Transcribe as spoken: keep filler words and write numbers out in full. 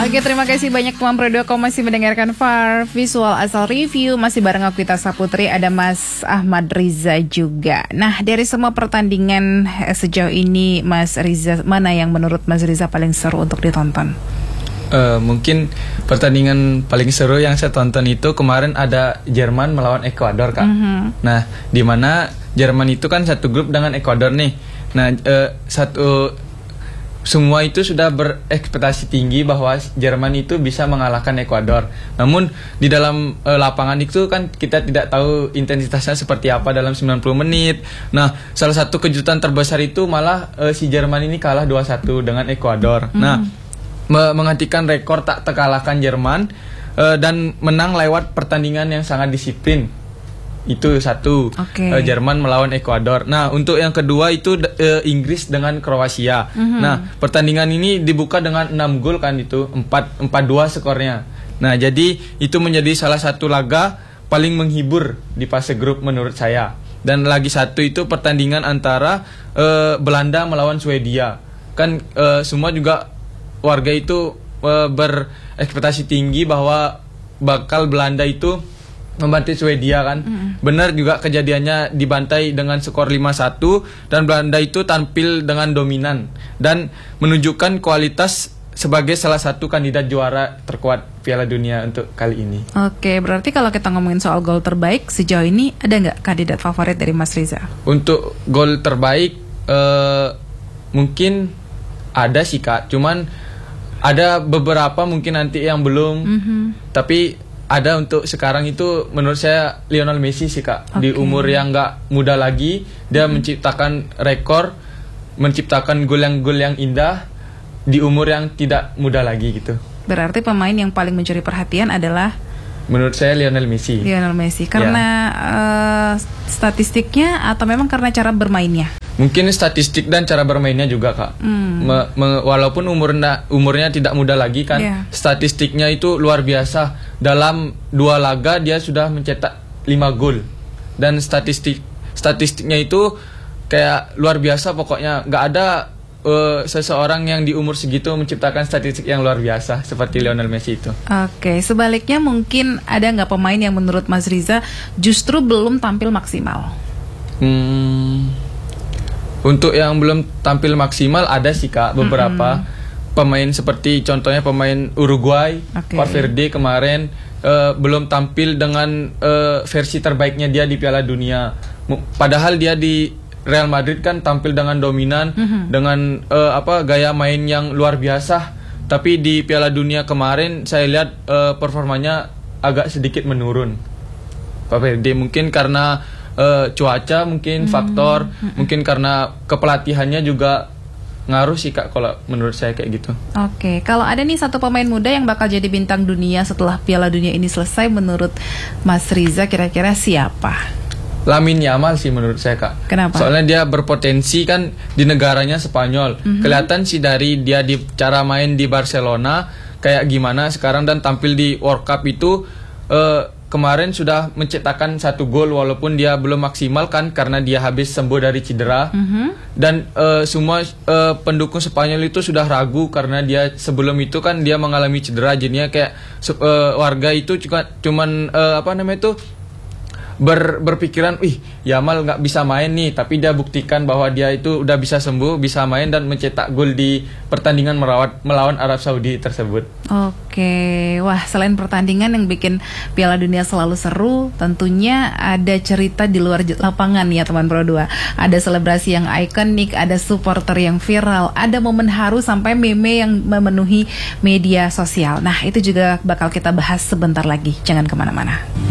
Oke, terima kasih banyak teman Pro dua. Kau masih mendengarkan V A R Visual Asal Review. Masih bareng aku Ita Saputri. Ada Mas Ahmad Riza juga. Nah, dari semua pertandingan sejauh ini, Mas Riza, mana yang menurut Mas Riza paling seru untuk ditonton? Uh, mungkin pertandingan paling seru yang saya tonton itu kemarin ada Jerman melawan Ekuador, Kak. Mm-hmm. Nah, di mana Jerman itu kan satu grup dengan Ekuador nih. Nah, uh, satu semua itu sudah berekspektasi tinggi bahwa Jerman itu bisa mengalahkan Ekuador. Namun di dalam uh, lapangan itu kan kita tidak tahu intensitasnya seperti apa dalam sembilan puluh menit. Nah, salah satu kejutan terbesar itu malah uh, si Jerman ini kalah dua satu dengan Ekuador. Mm-hmm. Nah, me- menghentikan rekor tak terkalahkan Jerman uh, dan menang lewat pertandingan yang sangat disiplin. Itu satu, okay. uh, Jerman melawan Ekuador. Nah, untuk yang kedua itu uh, Inggris dengan Kroasia. Mm-hmm. Nah, pertandingan ini dibuka dengan enam gol kan itu, empat dua skornya. Nah, jadi itu menjadi salah satu laga paling menghibur di fase grup menurut saya. Dan lagi satu itu pertandingan antara uh, Belanda melawan Swedia. Kan uh, semua juga warga itu uh, berekspektasi tinggi bahwa bakal Belanda itu membantai Swedia kan. Mm. Benar juga kejadiannya, dibantai dengan skor lima satu dan Belanda itu tampil dengan dominan dan menunjukkan kualitas sebagai salah satu kandidat juara terkuat Piala Dunia untuk kali ini. Oke, berarti kalau kita ngomongin soal gol terbaik sejauh ini, ada nggak kandidat favorit dari Mas Riza? Untuk gol terbaik uh, mungkin ada sih, Kak, cuman ada beberapa mungkin nanti yang belum. Mm-hmm. Tapi ada untuk sekarang itu menurut saya Lionel Messi sih, Kak. Okay. Di umur yang nggak muda lagi, dia mm-hmm. menciptakan rekor, menciptakan gol yang gol yang indah di umur yang tidak muda lagi gitu. Berarti pemain yang paling mencuri perhatian adalah menurut saya Lionel Messi. Lionel Messi karena ya. uh, statistiknya atau memang karena cara bermainnya? Mungkin statistik dan cara bermainnya juga, Kak. Mm. Me, me, walaupun umurnya umurnya tidak muda lagi kan, yeah. statistiknya itu luar biasa. Dalam dua laga dia sudah mencetak lima gol. Dan statistik statistiknya itu kayak luar biasa pokoknya. Gak ada uh, seseorang yang di umur segitu menciptakan statistik yang luar biasa seperti Lionel Messi itu. Oke, sebaliknya mungkin ada nggak pemain yang menurut Mas Riza justru belum tampil maksimal? Hmm... Untuk yang belum tampil maksimal ada sih, Kak, beberapa mm-hmm. pemain seperti contohnya pemain Uruguay, okay. Valverde kemarin uh, belum tampil dengan uh, versi terbaiknya dia di Piala Dunia. Padahal dia di Real Madrid kan tampil dengan dominan, mm-hmm. dengan uh, apa gaya main yang luar biasa. Tapi di Piala Dunia kemarin saya lihat uh, performanya agak sedikit menurun. Valverde mungkin karena Uh, cuaca mungkin hmm. faktor, hmm. mungkin karena kepelatihannya juga ngaruh sih, Kak, kalau menurut saya kayak gitu. Oke, okay. Kalau ada nih satu pemain muda yang bakal jadi bintang dunia setelah Piala Dunia ini selesai, menurut Mas Riza kira-kira siapa? Lamine Yamal sih menurut saya, Kak. Kenapa? Soalnya dia berpotensi kan di negaranya Spanyol. Mm-hmm. Kelihatan sih dari dia di cara main di Barcelona kayak gimana sekarang dan tampil di World Cup itu. Uh, Kemarin sudah menciptakan satu gol walaupun dia belum maksimal kan karena dia habis sembuh dari cedera. Mm-hmm. Dan uh, semua uh, pendukung Spanyol itu sudah ragu karena dia sebelum itu kan dia mengalami cedera, jadinya kayak uh, warga itu cuma cuman uh, apa namanya itu ber, berpikiran, "Ih, Yamal nggak bisa main nih," tapi dia buktikan bahwa dia itu udah bisa sembuh, bisa main dan mencetak gol di pertandingan merawat, melawan Arab Saudi tersebut. Oke, wah, selain pertandingan yang bikin Piala Dunia selalu seru, tentunya ada cerita di luar lapangan ya teman Pro dua. Ada selebrasi yang ikonik, ada supporter yang viral, ada momen haru sampai meme yang memenuhi media sosial. Nah, itu juga bakal kita bahas sebentar lagi. Jangan kemana-mana.